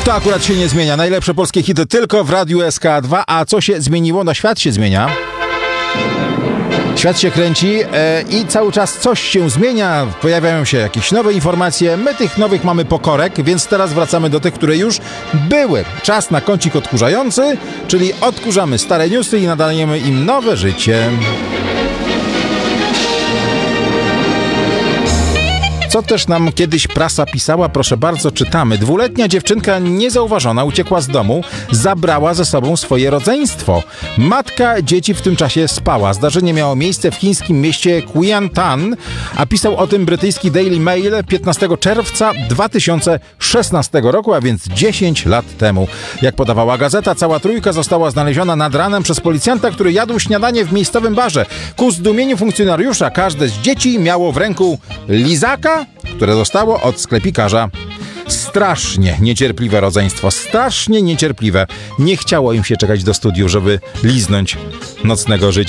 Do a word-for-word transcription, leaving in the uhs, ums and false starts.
To akurat się nie zmienia. Najlepsze polskie hity tylko w Radiu S K dwa. A co się zmieniło? No świat się zmienia. Świat się kręci e, i cały czas coś się zmienia. Pojawiają się jakieś nowe informacje. My tych nowych mamy po korek, więc teraz wracamy do tych, które już były. Czas na kącik odkurzający, czyli odkurzamy stare newsy i nadajemy im nowe życie. Co też nam kiedyś prasa pisała, proszę bardzo, czytamy. Dwuletnia dziewczynka niezauważona uciekła z domu, zabrała ze sobą swoje rodzeństwo. Matka dzieci w tym czasie spała. Zdarzenie miało miejsce w chińskim mieście Qiantan, a pisał o tym brytyjski Daily Mail piętnastego czerwca dwa tysiące szesnastego roku, a więc dziesięć lat temu. Jak podawała gazeta, cała trójka została znaleziona nad ranem przez policjanta, który jadł śniadanie w miejscowym barze. Ku zdumieniu funkcjonariusza każde z dzieci miało w ręku lizaka, które dostało od sklepikarza. Strasznie niecierpliwe rodzeństwo, strasznie niecierpliwe. Nie chciało im się czekać do studiu, żeby liznąć nocnego życia.